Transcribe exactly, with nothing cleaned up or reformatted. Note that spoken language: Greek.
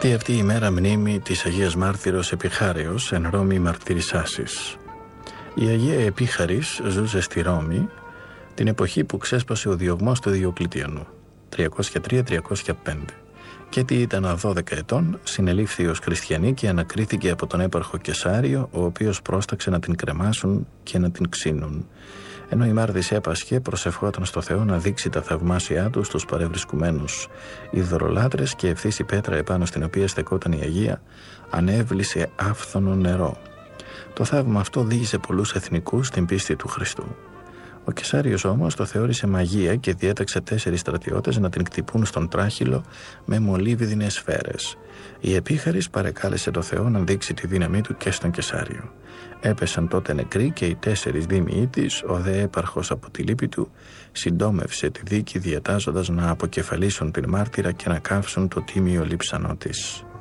Πέφτει αυτή η μέρα μνήμη της Αγίας Μάρτυρος Επιχάρεως εν Ρώμη Μαρτυρισάσης. Η Αγία Επίχαρης ζούσε στη Ρώμη την εποχή που ξέσπασε ο διωγμός του Διοκλητιανού, τριακόσια τρία τριακόσια πέντε. Και τι ήταν δώδεκα ετών, συνελήφθη ως χριστιανή και ανακρίθηκε από τον έπαρχο Κεσάριο, ο οποίος πρόσταξε να την κρεμάσουν και να την ξύνουν. Ενώ η Μάρδης έπασχε, προσευχόταν στο Θεό να δείξει τα θαυμάσια του στους παρευρισκουμένους ειδωρολάτρες και ευθύς η πέτρα επάνω στην οποία στεκόταν η Αγία ανέβλησε άφθονο νερό. Το θαύμα αυτό οδήγησε πολλούς εθνικούς στην πίστη του Χριστού. Ο Κεσάριος όμως το θεώρησε μαγεία και διέταξε τέσσερις στρατιώτες να την κτυπούν στον τράχυλο με μολύβιδινες σφαίρες. Η Επίχαρης παρεκάλεσε το Θεό να δείξει τη δύναμή του και στον Κεσάριο. Έπεσαν τότε νεκροί και οι τέσσερις δήμιοι της. Ο δε έπαρχος από τη λύπη του συντόμευσε τη δίκη διατάζοντας να αποκεφαλίσουν την μάρτυρα και να καύσουν το τίμιο λείψανό της.